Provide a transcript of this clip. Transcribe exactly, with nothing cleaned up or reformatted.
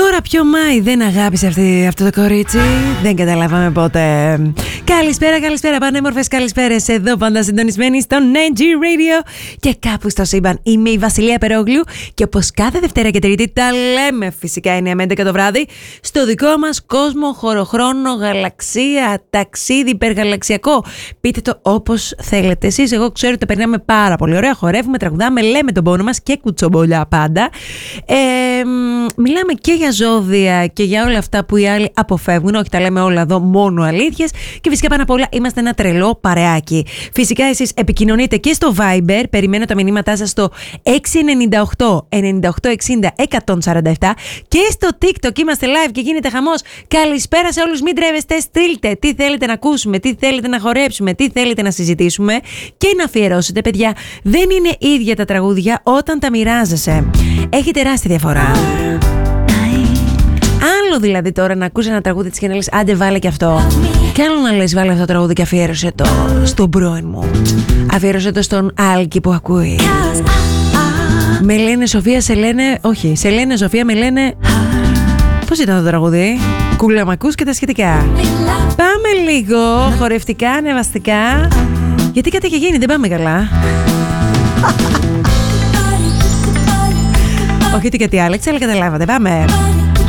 Τώρα πιο Μάη δεν αγάπησε αυτή, αυτό το κορίτσι. Δεν καταλάβαμε πότε. Καλησπέρα, καλησπέρα, πανέμορφες καλησπέρες. Εδώ πάντα συντονισμένοι στο N G Radio και κάπου στο σύμπαν. Είμαι η Βασιλεία Περόγλου και όπως κάθε Δευτέρα και Τρίτη τα λέμε φυσικά εννιά με έντεκα το βράδυ στο δικό μας κόσμο, χωροχρόνο, γαλαξία, ταξίδι υπεργαλαξιακό. Πείτε το όπως θέλετε εσείς. Εγώ ξέρω ότι τα περνάμε πάρα πολύ ωραία. Χορεύουμε, τραγουδάμε, λέμε τον πόνο μας και κουτσομπολιά πάντα. Ε, μιλάμε και για ζώδια και για όλα αυτά που οι άλλοι αποφεύγουν. Όχι, τα λέμε όλα εδώ μόνο αλήθειες. Και φυσικά πάνω απ' όλα είμαστε ένα τρελό παρεάκι. Φυσικά εσείς επικοινωνείτε και στο Viber. Περιμένω τα μηνύματά σας στο έξι εννιά οκτώ εννιά οκτώ εξήντα εκατόν σαράντα επτά. Και στο TikTok είμαστε live και γίνεται χαμός. Καλησπέρα σε όλους, μην τρέβεστε, στείλτε τι θέλετε να ακούσουμε, τι θέλετε να χορέψουμε, τι θέλετε να συζητήσουμε και να αφιερώσετε, παιδιά. Δεν είναι ίδια τα τραγούδια όταν τα μοιράζεσαι. Έχει τεράστια διαφορά. Άλλο δηλαδή τώρα να ακούσει ένα τραγούδι της και να λες άντε βάλε και αυτό. Και άλλο να λες βάλε αυτό το τραγούδι και αφιέρωσε το στον πρώην μου. Αφιέρωσε το στον Άλκη που ακούει. Με λένε Σοφία, σε λένε. Όχι, σε λένε Σοφία, με λένε. Πώς ήταν το τραγούδι? Κουλαμακούς και τα σχετικά. Πάμε λίγο χορευτικά, ανεβαστικά. Γιατί κάτι έχει γίνει, δεν πάμε καλά. Όχι τι κάτι Άλεξ, αλλά καταλάβατε, πάμε.